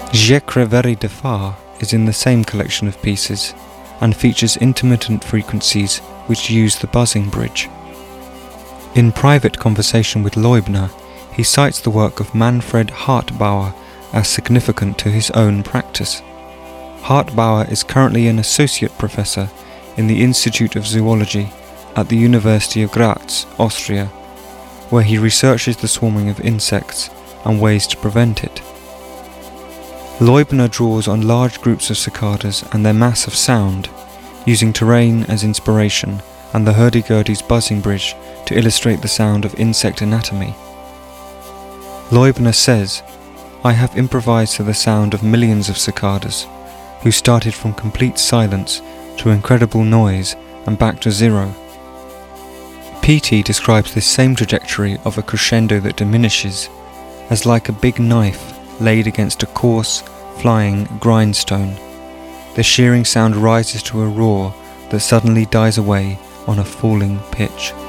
Je Creverie de Phare is in the same collection of pieces and features intermittent frequencies which use the buzzing bridge. In private conversation with Leubner, he cites the work of Manfred Hartbauer as significant to his own practice. Hartbauer is currently an associate professor in the Institute of Zoology at the University of Graz, Austria, where he researches the swarming of insects and ways to prevent it. Leubner draws on large groups of cicadas and their mass of sound, using terrain as inspiration and the hurdy-gurdy's buzzing bridge to illustrate the sound of insect anatomy. Leubner says, "I have improvised to the sound of millions of cicadas, who started from complete silence to incredible noise and back to zero." Petey describes this same trajectory of a crescendo that diminishes as like a big knife laid against a coarse, flying grindstone. The shearing sound rises to a roar that suddenly dies away on a falling pitch.